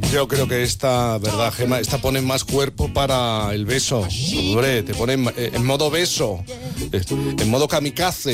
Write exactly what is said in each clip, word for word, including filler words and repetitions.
Yo creo que esta, ¿verdad, Gemma? Esta pone más cuerpo para el beso. Hombre, te pone en, en modo beso, en modo kamikaze,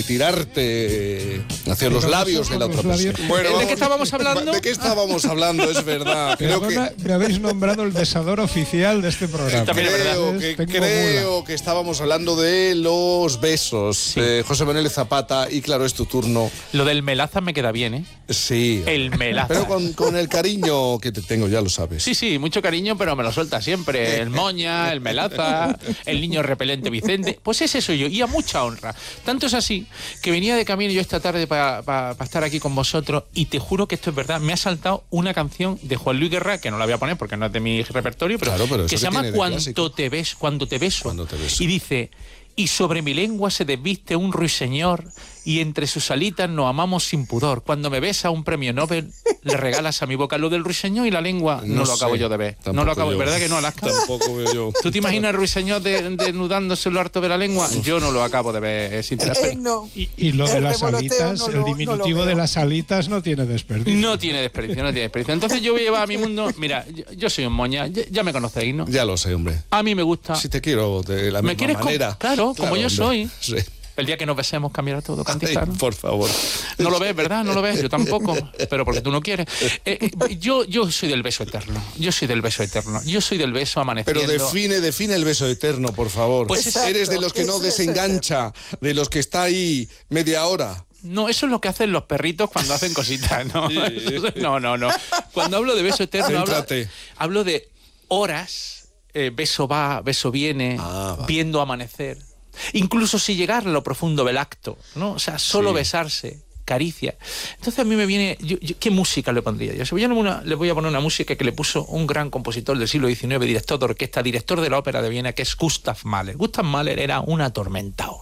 tirarte hacia los labios de la otra persona. Bueno, ¿de qué estábamos hablando? ¿De qué estábamos hablando? Es verdad. Creo que me habéis nombrado el besador oficial de este programa. Creo, que, creo que estábamos hablando de los besos. Sí. Eh, José Manuel Zapata, y claro, es tu turno. Lo del melaza me queda bien, ¿eh? Sí. El melaza. Pero con, con el cariño que te tengo, ya lo sabes. Sí, sí, mucho cariño, pero me lo suelta siempre. El moña, el melaza, el niño repelente Vicente. Pues ese soy yo, y a mucha honra. Tanto es así que venía de camino yo esta tarde para pa, pa estar aquí con vosotros, y te juro que esto es verdad. Me ha saltado una canción de Juan Luis Guerra, que no la voy a poner porque no es de mi repertorio, pero, claro, pero que se llama Cuando te, ves, cuando te beso. Cuando te beso. Y dice: y sobre mi lengua se desviste un ruiseñor, y entre sus alitas nos amamos sin pudor. Cuando me besa un premio Nobel, le regalas a mi boca lo del ruiseñor, y la lengua no, no lo acabo sé, yo de ver. No lo acabo, yo. ¿Verdad que no, Alaska? Tampoco veo yo. ¿Tú te imaginas el ruiseñor de, desnudándose lo harto de la lengua? Yo no lo acabo de ver. Es eh, no. y, y lo de las alitas, no lo, el diminutivo no de las alitas no tiene desperdicio. No tiene desperdicio, no tiene desperdicio. Entonces yo voy a llevar a mi mundo... Mira, yo, yo soy un moña, ya, ya me conocéis, ¿no? Ya lo sé, hombre. A mí me gusta... Si te quiero de la ¿Me misma manera. Con, claro, claro, como yo hombre. soy. Sí. El día que nos besemos cambiará todo, Cantizano. Ay, por favor. No lo ves, ¿verdad? No lo ves, yo tampoco, pero porque tú no quieres. Eh, eh, yo, yo soy del beso eterno, yo soy del beso eterno, yo soy del beso amaneciendo. Pero define, define el beso eterno, por favor. Pues exacto, eres de los que no desengancha, de los que está ahí media hora. No, eso es lo que hacen los perritos cuando hacen cositas, ¿no? No, no, no. Cuando hablo de beso eterno, hablo, hablo de horas, eh, beso va, beso viene, ah, va. viendo amanecer. Incluso si llegar a lo profundo del acto, ¿no? O sea, solo sí. besarse, caricia. Entonces a mí me viene... Yo, yo, ¿qué música le pondría? Yo voy a una, le voy a poner una música que le puso un gran compositor del siglo diecinueve, director de orquesta, director de la ópera de Viena, que es Gustav Mahler. Gustav Mahler era un atormentado.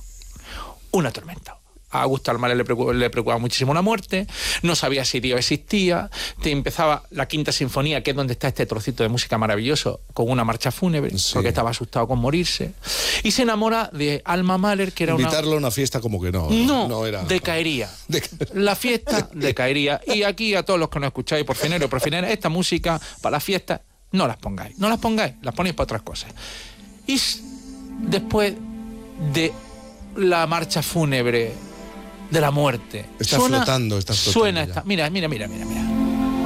Un atormentado. A Gustav Mahler le preocupaba, le preocupaba muchísimo la muerte, no sabía si Dios existía, te empezaba la quinta sinfonía, que es donde está este trocito de música maravilloso, con una marcha fúnebre, sí. porque estaba asustado con morirse, y se enamora de Alma Mahler, que era Invitarlo una... a una fiesta como que no. No, no era... decaería. De... La fiesta decaería. Y aquí a todos los que nos escucháis, por finero y por finera, esta música para la fiesta, no las pongáis, no las pongáis, las ponéis para otras cosas. Y después de la marcha fúnebre de la muerte. Está suena, flotando, está flotando. Suena esta. Mira, mira, mira, mira, mira.